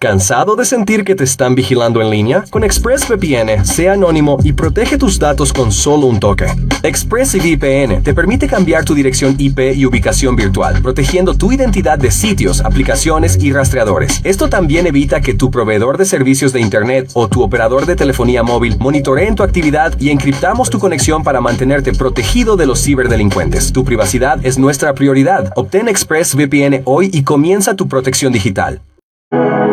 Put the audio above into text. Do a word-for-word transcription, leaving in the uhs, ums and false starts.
¿Cansado de sentir que te están vigilando en línea? Con ExpressVPN, sé anónimo y protege tus datos con solo un toque. ExpressVPN te permite cambiar tu dirección I P y ubicación virtual, protegiendo tu identidad de sitios, aplicaciones y rastreadores. Esto también evita que tu proveedor de servicios de Internet o tu operador de telefonía móvil monitoreen tu actividad y encriptamos tu conexión para mantenerte protegido de los ciberdelincuentes. Tu privacidad es nuestra prioridad. Obtén ExpressVPN hoy y comienza tu protección digital.